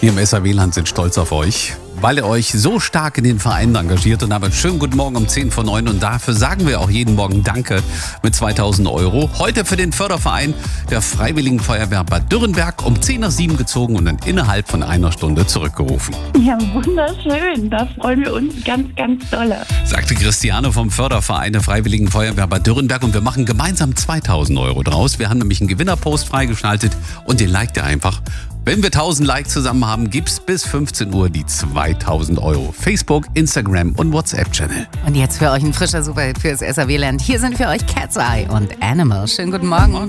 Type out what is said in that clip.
Wir im SAW-Land sind stolz auf euch, weil ihr euch so stark in den Vereinen engagiert. Und damit schönen guten Morgen um 10 vor 9. Und dafür sagen wir auch jeden Morgen Danke mit 2.000 Euro. Heute für den Förderverein der Freiwilligen Feuerwehr Bad Dürrenberg um 10 nach 7 gezogen und dann innerhalb von einer Stunde zurückgerufen. Ja, wunderschön. Da freuen wir uns ganz, ganz dolle. Sagte Christiane vom Förderverein der Freiwilligen Feuerwehr Bad Dürrenberg. Und wir machen gemeinsam 2.000 Euro draus. Wir haben nämlich einen Gewinnerpost freigeschaltet und den liked ihr einfach. Wenn wir 1.000 Likes zusammen haben, gibt's bis 15 Uhr die 2.000 Euro. Facebook, Instagram und WhatsApp-Channel. Und jetzt für euch ein frischer Super fürs SAW-Land. Hier sind für euch Cat's Eye und Animal. Schönen guten Morgen.